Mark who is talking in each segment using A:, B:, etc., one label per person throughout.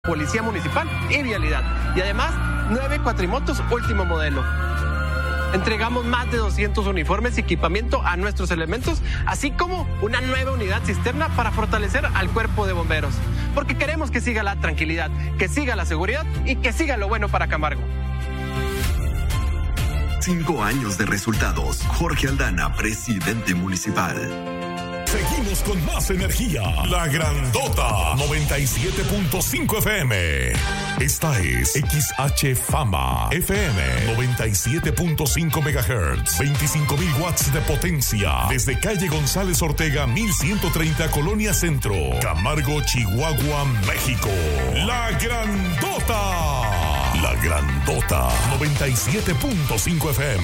A: Policía Municipal y Vialidad. Y además, 9 cuatrimotos último modelo. Entregamos más de 200 uniformes y equipamiento a nuestros elementos, así como una nueva unidad cisterna para fortalecer al cuerpo de bomberos. Porque queremos que siga la tranquilidad, que siga la seguridad y que siga lo bueno para Camargo.
B: 5 años de resultados. Jorge Aldana, presidente municipal.
C: Seguimos con más energía. La Grandota 97.5 FM. Esta es XH Fama FM 97.5 MHz. 25,000 watts de potencia. Desde calle González Ortega 1130 Colonia Centro, Camargo, Chihuahua, México. La Grandota. La Grandota 97.5 FM.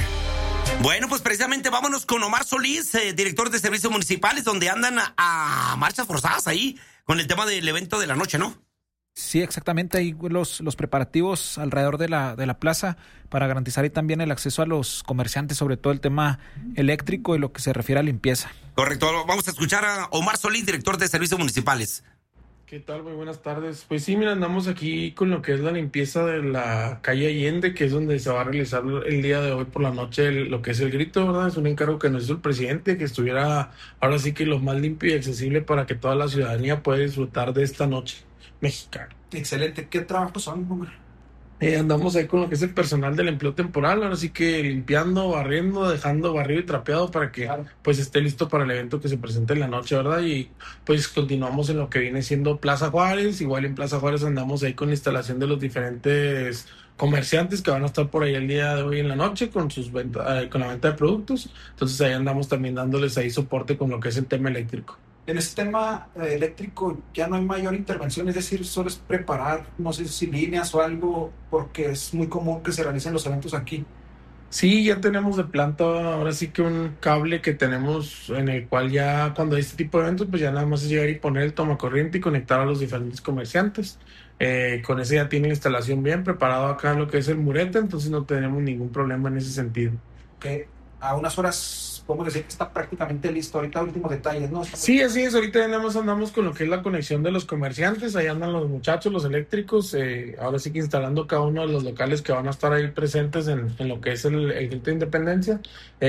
D: Bueno, pues precisamente vámonos con Omar Solís, director de Servicios Municipales, donde andan a marchas forzadas ahí con el tema del evento de la noche, ¿no?
E: Sí, exactamente, ahí los preparativos alrededor de la plaza para garantizar ahí también el acceso a los comerciantes, sobre todo el tema eléctrico y lo que se refiere a limpieza.
D: Correcto, vamos a escuchar a Omar Solís, director de Servicios Municipales.
F: ¿Qué tal? Muy buenas tardes. Pues sí, mira, andamos aquí con lo que es la limpieza de la calle Allende, que es donde se va a realizar el día de hoy por la noche lo que es el grito, ¿verdad? Es un encargo que nos hizo el presidente, que estuviera ahora sí que lo más limpio y accesible para que toda la ciudadanía pueda disfrutar de esta noche mexicana.
G: Excelente. ¿Qué trabajos son, hombre?
F: Andamos ahí con lo que es el personal del empleo temporal, ahora sí que limpiando, barriendo, dejando barrido y trapeado para que pues esté listo para el evento que se presente en la noche, ¿verdad? Y pues continuamos en lo que viene siendo Plaza Juárez. Igual en Plaza Juárez andamos ahí con la instalación de los diferentes comerciantes que van a estar por ahí el día de hoy en la noche con sus con la venta de productos. Entonces ahí andamos también dándoles ahí soporte con lo que es el tema eléctrico.
G: En este tema eléctrico ya no hay mayor intervención, es decir, solo es preparar, no sé si líneas o algo, porque es muy común que se realicen los eventos aquí.
F: Sí, ya tenemos de planta ahora sí que un cable que tenemos en el cual ya cuando hay este tipo de eventos pues ya nada más es llegar y poner el tomacorriente y conectar a los diferentes comerciantes. Con ese ya tiene la instalación bien preparado acá lo que es el murete, entonces no tenemos ningún problema en ese sentido.
G: Que a unas horas podemos decir que está prácticamente listo. Ahorita últimos detalles, ¿no?
F: Sí, así es. Ahorita andamos con lo que es la conexión de los comerciantes. Ahí andan los muchachos, los eléctricos. Ahora sí que instalando cada uno de los locales que van a estar ahí presentes en lo que es el grito de independencia.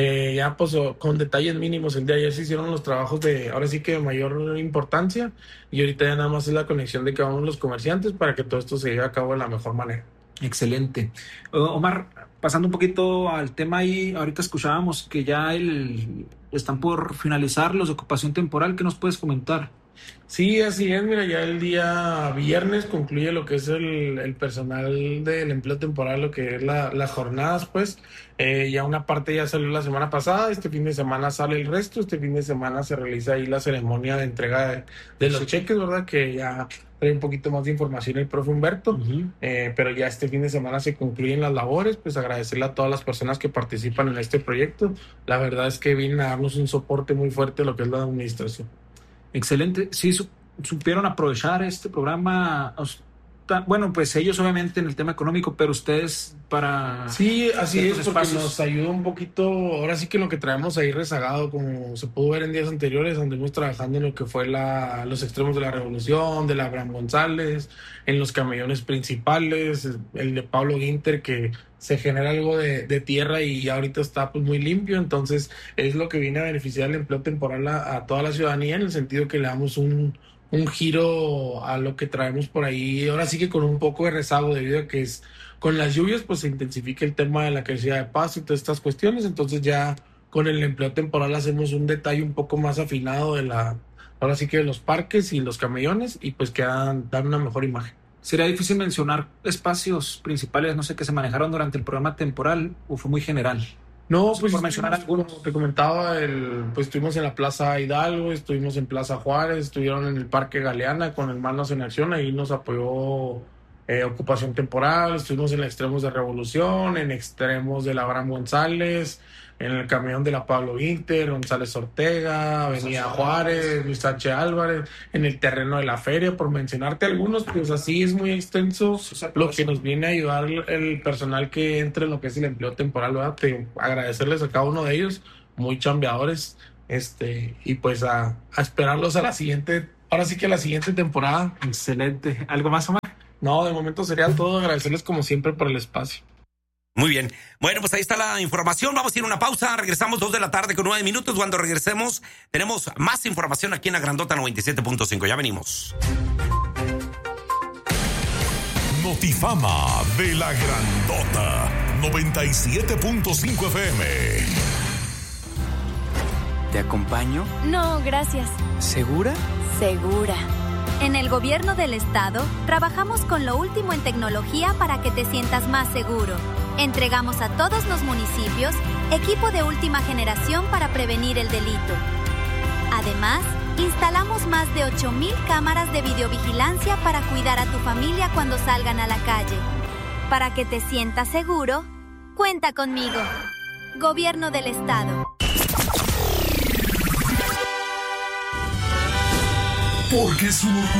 F: Ya pues con detalles mínimos. El día de ayer se hicieron los trabajos ahora sí que de mayor importancia. Y ahorita ya nada más es la conexión de cada uno de los comerciantes para que todo esto se lleve a cabo de la mejor manera.
E: Excelente. Omar, pasando un poquito al tema ahí, ahorita escuchábamos que ya están por finalizar los de ocupación temporal. ¿Qué nos puedes comentar?
F: Sí, así es. Mira, ya el día viernes concluye lo que es el personal del empleo temporal, lo que es las jornadas, pues. Ya una parte ya salió la semana pasada, este fin de semana sale el resto, este fin de semana se realiza ahí la ceremonia de entrega de los cheques, ¿verdad? Que ya trae un poquito más de información el profe Humberto, pero ya este fin de semana se concluyen las labores. Pues agradecerle a todas las personas que participan en este proyecto. La verdad es que vienen a darnos un soporte muy fuerte a lo que es la administración.
E: Excelente. Sí, supieron aprovechar este programa. Bueno, pues ellos obviamente en el tema económico, pero ustedes para...
F: Sí, así es, porque nos ayuda un poquito, ahora sí que lo que traemos ahí rezagado, como se pudo ver en días anteriores, anduvimos trabajando en lo que fue los extremos de la Revolución, de la Abraham González, en los camellones principales, el de Pablo Guinter, que se genera algo de tierra y ya ahorita está pues muy limpio. Entonces es lo que viene a beneficiar el empleo temporal a toda la ciudadanía, en el sentido que le damos un giro a lo que traemos por ahí, ahora sí que con un poco de rezago, debido a que con las lluvias pues se intensifica el tema de la crecida de pasto y todas estas cuestiones. Entonces ya con el empleo temporal hacemos un detalle un poco más afinado ahora sí que de los parques y los camellones, y pues dan una mejor imagen.
E: ¿Sería difícil mencionar espacios principales, no sé, que se manejaron durante el programa temporal, o fue muy general?
F: No, pues
E: por mencionar algunos.
F: Como te comentaba, pues estuvimos en la Plaza Hidalgo, estuvimos en Plaza Juárez, estuvieron en el Parque Galeana con Hermanos en Acción, ahí nos apoyó Ocupación Temporal, estuvimos en extremos de Revolución, en extremos de la Abraham González, en el camión de la Pablo Guinter, González Ortega, Avenida Juárez, Luis H. Álvarez, en el terreno de la feria, por mencionarte algunos. Pues así es muy extenso lo que nos viene a ayudar el personal que entre en lo que es el empleo temporal, ¿verdad? Agradecerles a cada uno de ellos, muy chambeadores, y pues a esperarlos a la siguiente ahora sí que la siguiente temporada.
E: Excelente. ¿Algo más, Omar?
F: No, de momento sería todo. Agradecerles como siempre por el espacio.
D: Muy bien. Bueno, pues ahí está la información. Vamos a ir a una pausa. Regresamos 2:09 p.m. Cuando regresemos, tenemos más información aquí en la Grandota 97.5. Ya venimos.
C: Notifama de la Grandota 97.5 FM.
H: ¿Te acompaño?
I: No, gracias.
H: ¿Segura?
I: Segura. En el gobierno del estado, trabajamos con lo último en tecnología para que te sientas más seguro. Entregamos a todos los municipios equipo de última generación para prevenir el delito. Además, instalamos más de 8,000 cámaras de videovigilancia para cuidar a tu familia cuando salgan a la calle. Para que te sientas seguro, cuenta conmigo. Gobierno del estado.
B: Porque es un orgullo